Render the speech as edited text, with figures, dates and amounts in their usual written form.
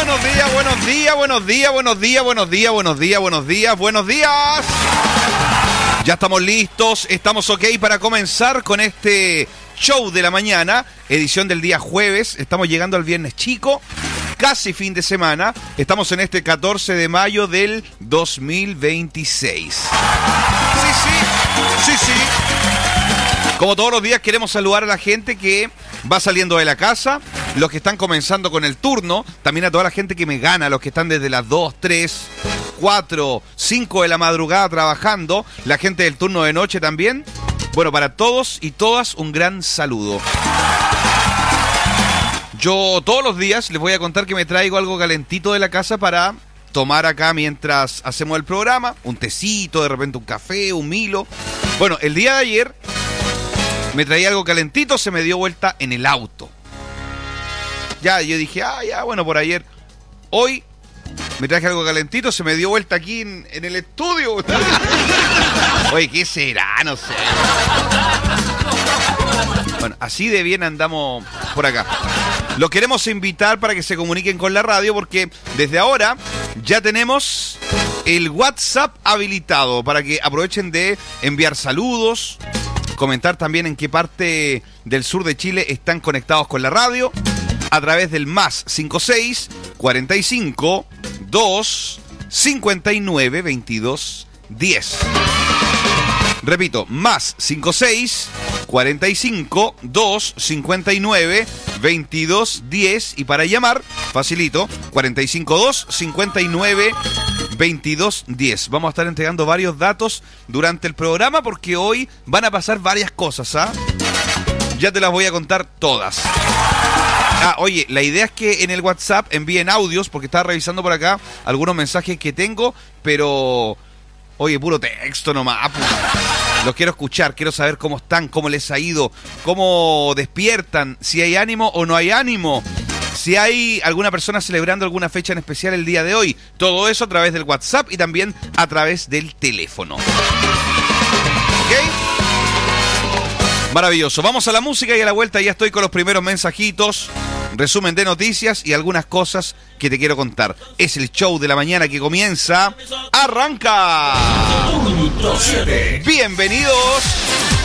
Buenos días, buenos días, buenos días, buenos días, buenos días, buenos días, buenos días, buenos días. Ya estamos listos, estamos ok para comenzar con este show de la mañana, edición del día jueves. Estamos llegando al viernes chico, casi fin de semana. Estamos en este 14 de mayo del 2026. Sí. Como todos los días queremos saludar a la gente que va saliendo de la casa, los que están comenzando con el turno, también a toda la gente que me gana, los que están desde las 2, 3, 4, 5 de la madrugada trabajando, la gente del turno de noche también. Bueno, para todos y todas un gran saludo. Yo todos los días les voy a contar que me traigo algo calentito de la casa para tomar acá mientras hacemos el programa, un tecito, de repente un café, un Milo. Bueno, el día de ayer me traía algo calentito, se me dio vuelta en el auto. Ya, yo dije, bueno, por ayer. Hoy me traje algo calentito, se me dio vuelta aquí en el estudio. Oye, ¿qué será? No sé. Bueno, así de bien andamos por acá. Los queremos invitar para que se comuniquen con la radio porque desde ahora ya tenemos el WhatsApp habilitado para que aprovechen de enviar saludos, comentar también en qué parte del sur de Chile están conectados con la radio a través del más 56 45 2 59 22 10. Repito, más 56 45 2 59 22 10 y para llamar, facilito, 45 2 59 22 10. Vamos a estar entregando varios datos durante el programa porque hoy van a pasar varias cosas, ¿ah? Ya te las voy a contar todas. Oye, la idea es que en el WhatsApp envíen audios porque estaba revisando por acá algunos mensajes que tengo, pero oye, puro texto nomás. Los quiero escuchar, quiero saber cómo están, cómo les ha ido, cómo despiertan, si hay ánimo o no hay ánimo, si hay alguna persona celebrando alguna fecha en especial el día de hoy. Todo eso a través del WhatsApp y también a través del teléfono. ¿Ok? Maravilloso. Vamos a la música y a la vuelta ya estoy con los primeros mensajitos, resumen de noticias y algunas cosas que te quiero contar. Es el show de la mañana que comienza. ¡Arranca! Bienvenidos.